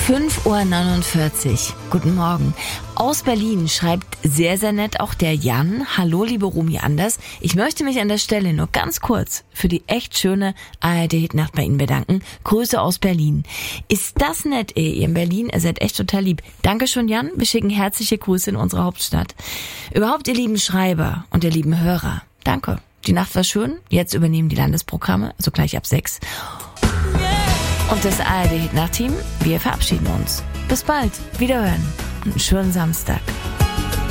5:49 Uhr. Guten Morgen. Aus Berlin schreibt sehr, sehr nett auch der Jan. Hallo, liebe Rumi Anders. Ich möchte mich an der Stelle nur ganz kurz für die echt schöne ARD-Hitnacht bei Ihnen bedanken. Grüße aus Berlin. Ist das nett, ihr in Berlin? Ihr seid echt total lieb. Dankeschön, Jan. Wir schicken herzliche Grüße in unsere Hauptstadt. Überhaupt, ihr lieben Schreiber und ihr lieben Hörer. Danke. Die Nacht war schön. Jetzt übernehmen die Landesprogramme, also gleich ab 6. Und das ARD-Hitnacht-Team, wir verabschieden uns. Bis bald, wiederhören und einen schönen Samstag.